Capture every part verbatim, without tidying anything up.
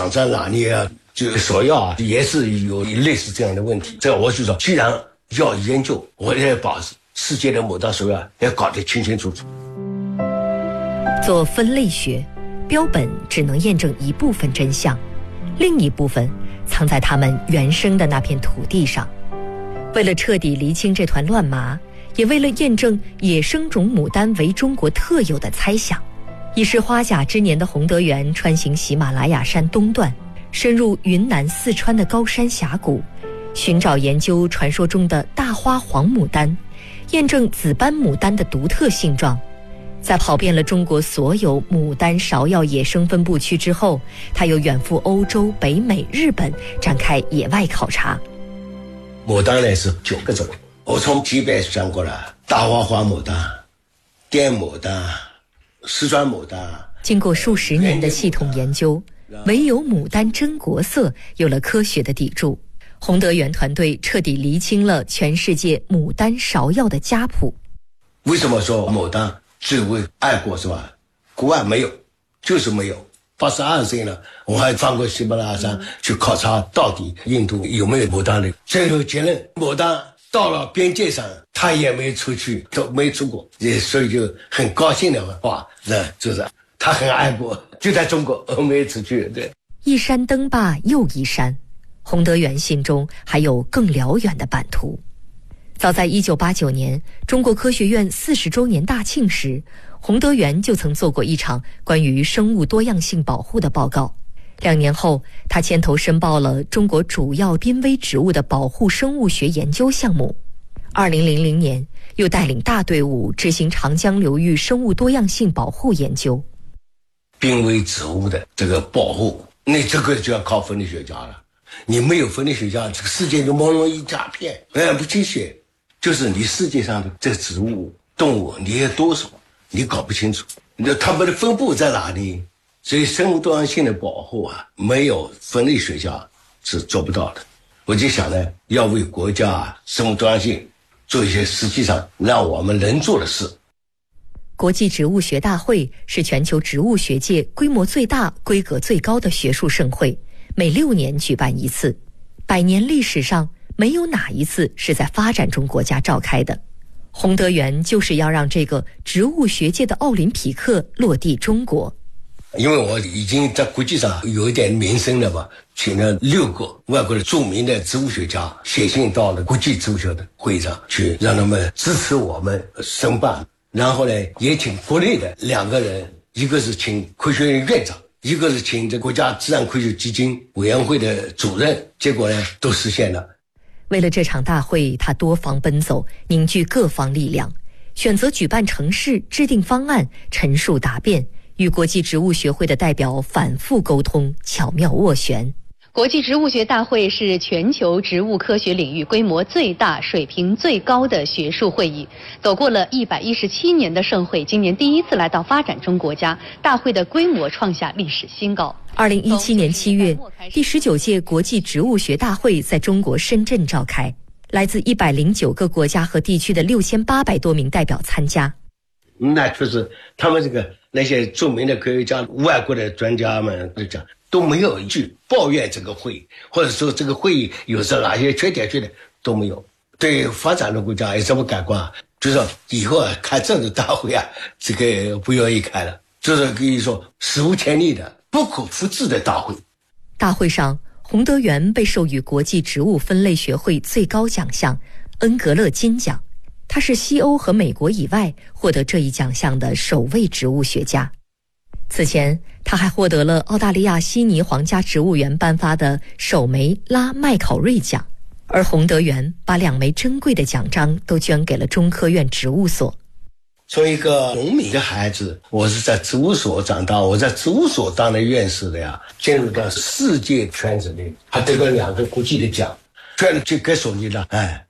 长在哪里啊？就索要啊，也是有类似这样的问题。这我就说，既然要研究，我也把世界的牡丹索要也搞得清清楚楚。 做分类学，标本只能验证一部分真相，另一部分藏在它们原生的那片土地上。为了彻底厘清这团乱麻，也为了验证野生种牡丹为中国特有的猜想，已是花甲之年的洪德元穿行喜马拉雅山东段，深入云南、四川的高山峡谷，寻找研究传说中的大花黄牡丹，验证紫斑牡丹的独特性状。在跑遍了中国所有牡丹芍药野生分布区之后，他又远赴欧洲、北美、日本展开野外考察。 牡丹呢是九个种，我从级别讲过了，大花黄牡丹、滇牡丹、四川牡丹。 经过数十年的系统研究，唯有牡丹真国色有了科学的砥柱。洪德元团队彻底厘清了全世界牡丹芍药的家谱。 为什么说牡丹最为爱国是吧？国外没有，就是没有。八十二岁了，我还翻过喜马拉雅山去考察到底印度有没有牡丹的。最后结论，牡丹到了边界上，他也没出去，都没出过，也所以就很高兴的话，那就是他很爱国，就在中国没出去。对， 一山登罢又一山，洪德元心中还有更辽远的版图。早在一九八九年，中国科学院四十周年大庆时，洪德元就曾做过一场关于生物多样性保护的报告。两年后，他牵头申报了中国主要濒危植物的保护生物学研究项目。二零零零年，又带领大队伍执行长江流域生物多样性保护研究。 濒危植物的这个保护，那这个就要靠分类学家了。你没有分类学家，这个世界就朦胧一大片，哎，不清晰。就是你世界上的这个植物、动物，你有多少，你搞不清楚，它们的分布在哪里？所以生物多样性的保护啊，没有分类学家是做不到的。我就想呢，要为国家生物多样性做一些实际上让我们能做的事。 国际植物学大会是全球植物学界规模最大、规格最高的学术盛会，每六年举办一次，百年历史上没有哪一次是在发展中国家召开的。洪德元就是要让这个植物学界的奥林匹克落地中国。 因为我已经在国际上有一点名声了吧，请了六个外国的著名的植物学家写信到了国际植物学的会上去，让他们支持我们申办。然后呢，也请国内的两个人，一个是请科学院院长，一个是请这国家自然科学基金委员会的主任，结果呢都实现了。 为了这场大会，他多方奔走，凝聚各方力量，选择举办城市，制定方案，陈述答辩，与国际植物学会的代表反复沟通，巧妙斡旋。 国际植物学大会是全球植物科学领域规模最大、水平最高的学术会议。走过了一百一十七年的盛会，今年第一次来到发展中国家，大会的规模创下历史新高。 二零一七年七月，第十九届国际植物学大会在中国深圳召开，来自一百零九个国家和地区的六千八百多名代表参加。 那就是他们这个那些著名的科学家、外国的专家们就讲，都没有一句抱怨这个会议，或者说这个会议有着哪些缺点，缺点都没有。对发展的国家有什么改观？就是说以后啊，开这种大会啊，这个不愿意开了，就是可以说史无前例的、不可复制的大会。 大会上，洪德元被授予国际植物分类学会最高奖项恩格勒金奖。他是西欧和美国以外获得这一奖项的首位植物学家。此前，他还获得了澳大利亚悉尼皇家植物园颁发的首枚拉麦考瑞奖，而洪德元把两枚珍贵的奖章都捐给了中科院植物所。 作为一个农民的孩子，我是在植物所长大，我在植物所当了院士的呀，进入到世界圈子里，还得了两个国际的奖，全就给手里了，哎。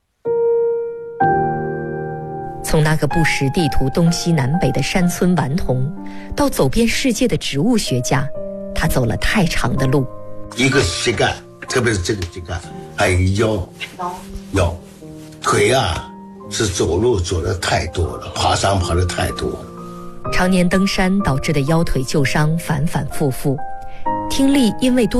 从那个不识地图东西南北的山村顽童，到走遍世界的植物学家，他走了太长的路。 一个是膝盖，特别是这个膝盖，还有腰，腰，腿啊是走路走的太多了，爬山爬的太多了。 常年登山导致的腰腿旧伤反反复复，听力因为多